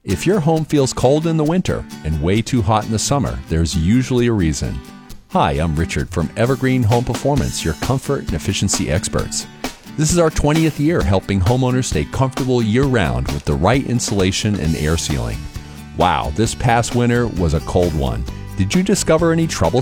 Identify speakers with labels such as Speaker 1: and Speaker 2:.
Speaker 1: If your home feels cold in the winter and way too hot in the summer, there's usually a reason. Hi, I'm Richard from Evergreen Home Performance, your comfort and efficiency experts. This is our 20th year helping homeowners stay comfortable year-round with the right insulation and air sealing. Wow, this past winter was a cold one. Did you discover any trouble